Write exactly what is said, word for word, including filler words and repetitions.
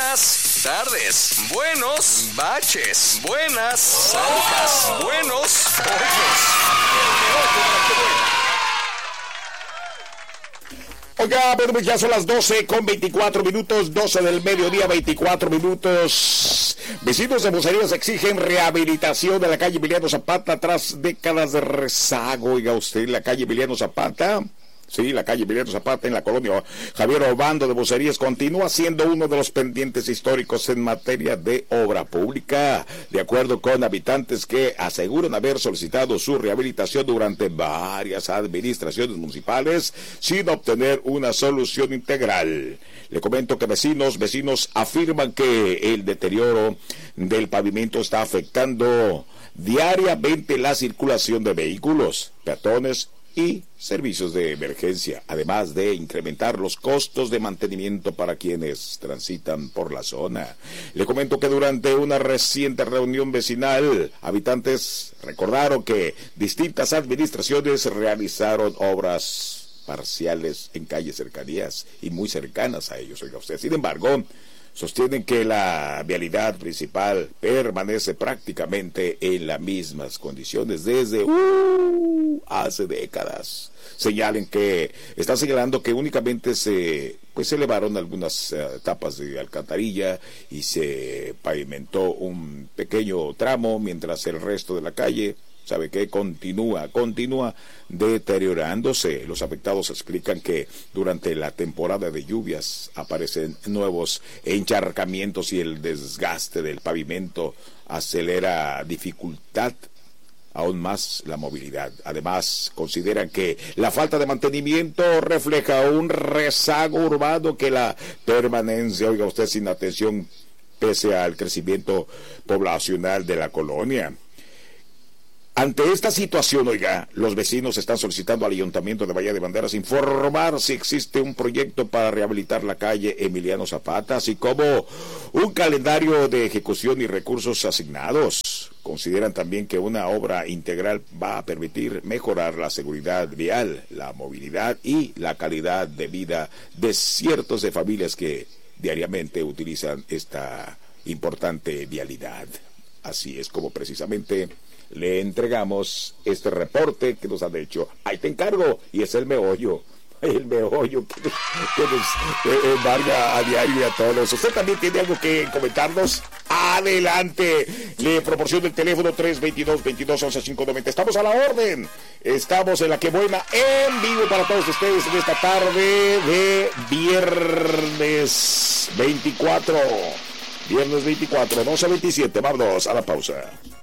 Buenas tardes, buenos baches, buenas zanjas, buenos pollos. Oiga, bueno, ya son las doce con veinticuatro minutos, doce del mediodía, veinticuatro minutos. Vecinos de Bucerías exigen rehabilitación de la calle Emiliano Zapata tras décadas de rezago. Oiga usted, la calle Emiliano Zapata... Sí, la calle Emiliano Zapata en la colonia Javier Obando de Bucerías continúa siendo uno de los pendientes históricos en materia de obra pública, de acuerdo con habitantes que aseguran haber solicitado su rehabilitación durante varias administraciones municipales sin obtener una solución integral. Le comento que vecinos, vecinos afirman que el deterioro del pavimento está afectando diariamente la circulación de vehículos, peatones y servicios de emergencia, además de incrementar los costos de mantenimiento para quienes transitan por la zona. Le comento que durante una reciente reunión vecinal, habitantes recordaron que distintas administraciones realizaron obras parciales en calles cercanías y muy cercanas a ellos. Oiga usted, sin embargo, sostienen que la vialidad principal permanece prácticamente en las mismas condiciones desde uh, hace décadas. Señalen que, están señalando que únicamente se, pues se elevaron algunas uh, tapas de alcantarilla y se pavimentó un pequeño tramo, mientras el resto de la calle, ¿sabe qué? Continúa, continúa deteriorándose. Los afectados explican que durante la temporada de lluvias aparecen nuevos encharcamientos y el desgaste del pavimento acelera dificultad aún más la movilidad. Además, consideran que la falta de mantenimiento refleja un rezago urbano que la permanencia, oiga usted, sin atención pese al crecimiento poblacional de la colonia. Ante esta situación, oiga, los vecinos están solicitando al Ayuntamiento de Bahía de Banderas informar si existe un proyecto para rehabilitar la calle Emiliano Zapata, así como un calendario de ejecución y recursos asignados. Consideran también que una obra integral va a permitir mejorar la seguridad vial, la movilidad y la calidad de vida de cientos de familias que diariamente utilizan esta importante vialidad. Así es como precisamente le entregamos este reporte que nos han hecho. Ahí te encargo, y es el meollo, el meollo que, que nos eh, embarga a diario y a todos. ¿Usted también tiene algo que comentarnos? Adelante, le proporciono el teléfono tres dos dos, veintidós, once, quinientos noventa. Estamos a la orden, estamos en La Que Buena, en vivo para todos ustedes en esta tarde de viernes veinticuatro, viernes veinticuatro, doce veintisiete. Vámonos a la pausa.